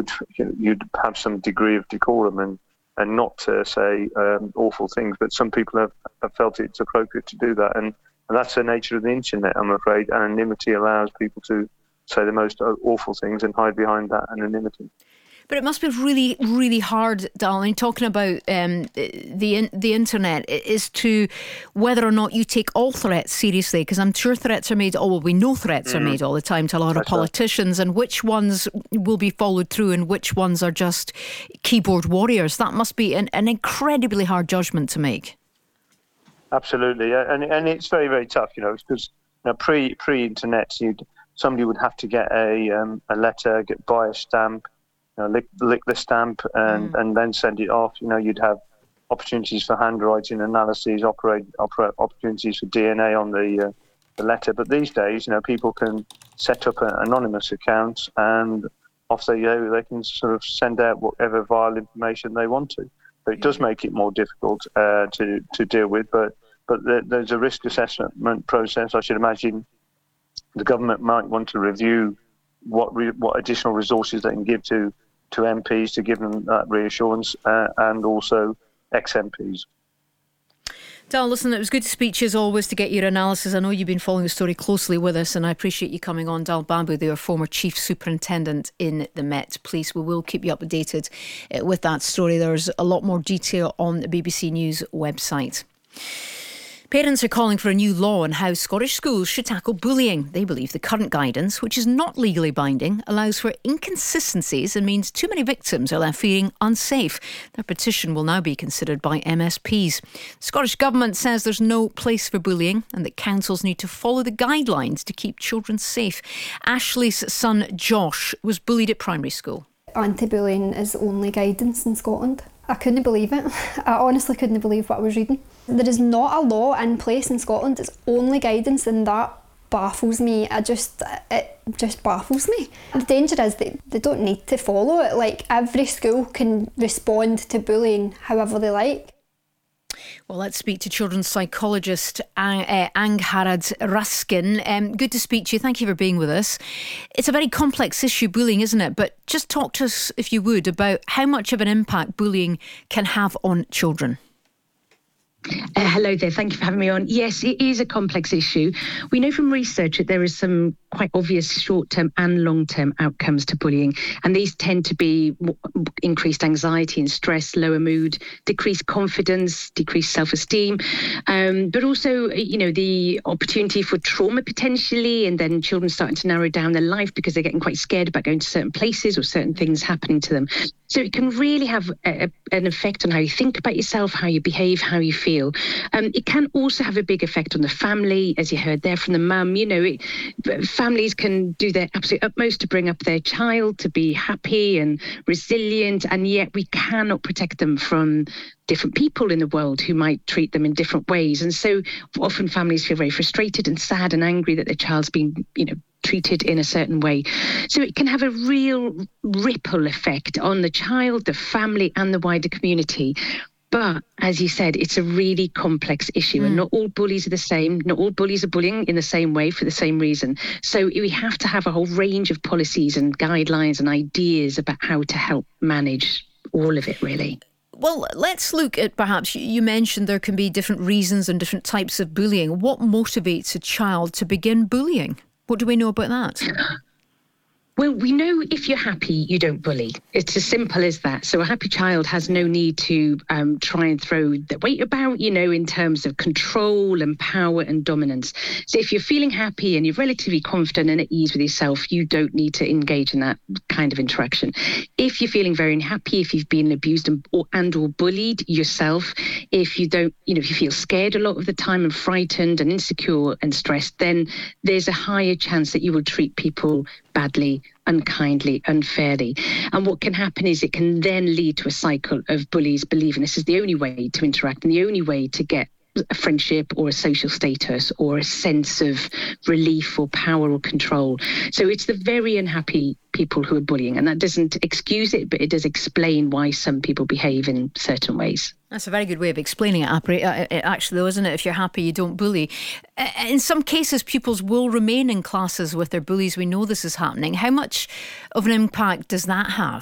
you'd have some degree of decorum and not to say awful things. But some people have felt it's appropriate to do that, and that's the nature of the internet, I'm afraid. Anonymity allows people to say the most awful things and hide behind that anonymity. But it must be really, really hard, darling, talking about the internet, is to whether or not you take all threats seriously, because I'm sure threats are made, we know threats are made all the time to a lot of politicians, and which ones will be followed through and which ones are just keyboard warriors. That must be an incredibly hard judgment to make. Absolutely, and it's very, very tough, because pre-internet, somebody would have to get a letter, buy a stamp, lick the stamp and then send it off. You'd have opportunities for handwriting analyses, opportunities for DNA on the letter. But these days, people can set up an anonymous account and off they go. They can sort of send out whatever vile information they want to. So it does make it more difficult to deal with. But there's a risk assessment process. I should imagine the government might want to review what additional resources they can give to MPs to give them that reassurance, and also ex-MPs. Dal, listen, it was good to speak to you as always, to get your analysis. I know you've been following the story closely with us, and I appreciate you coming on. Dal Bambu, their former Chief Superintendent in the Met Police. We will keep you updated with that story. There's a lot more detail on the BBC News website. Parents are calling for a new law on how Scottish schools should tackle bullying. They believe the current guidance, which is not legally binding, allows for inconsistencies and means too many victims are left feeling unsafe. Their petition will now be considered by MSPs. The Scottish Government says there's no place for bullying and that councils need to follow the guidelines to keep children safe. Ashley's son Josh was bullied at primary school. Anti-bullying is the only guidance in Scotland. I couldn't believe it. I honestly couldn't believe what I was reading. There is not a law in place in Scotland. It's only guidance, and that baffles me. It just baffles me. The danger is that they don't need to follow it. Like, every school can respond to bullying however they like. Well, let's speak to children's psychologist Angharad Raskin. Good to speak to you. Thank you for being with us. It's a very complex issue, bullying, isn't it? But just talk to us, if you would, about how much of an impact bullying can have on children. Hello there, thank you for having me on. Yes, it is a complex issue. We know from research that there is some quite obvious short-term and long-term outcomes to bullying, and these tend to be increased anxiety and stress, lower mood, decreased confidence, decreased self-esteem, but also, the opportunity for trauma potentially, and then children starting to narrow down their life because they're getting quite scared about going to certain places or certain things happening to them. So it can really have an effect on how you think about yourself, how you behave, how you feel. It can also have a big effect on the family, as you heard there from the mum. Families can do their absolute utmost to bring up their child to be happy and resilient, and yet we cannot protect them from different people in the world who might treat them in different ways. And so often families feel very frustrated and sad and angry that their child's been, treated in a certain way. So it can have a real ripple effect on the child, the family, and the wider community. But as you said, it's a really complex issue, and not all bullies are the same. Not all bullies are bullying in the same way for the same reason. So we have to have a whole range of policies and guidelines and ideas about how to help manage all of it, really. Well, let's look at, perhaps, you mentioned there can be different reasons and different types of bullying. What motivates a child to begin bullying? What do we know about that? Well, we know if you're happy, you don't bully. It's as simple as that. So a happy child has no need to try and throw their weight about, in terms of control and power and dominance. So if you're feeling happy and you're relatively confident and at ease with yourself, you don't need to engage in that kind of interaction. If you're feeling very unhappy, if you've been abused or bullied yourself, if you don't, if you feel scared a lot of the time and frightened and insecure and stressed, then there's a higher chance that you will treat people badly, unkindly, unfairly. And what can happen is it can then lead to a cycle of bullies believing this is the only way to interact and the only way to get a friendship or a social status or a sense of relief or power or control. So it's the very unhappy people who are bullying, and that doesn't excuse it, but it does explain why some people behave in certain ways. That's a very good way of explaining it, actually, though, isn't it? If you're happy, you don't bully. In some cases, pupils will remain in classes with their bullies. We know this is happening. How much of an impact does that have?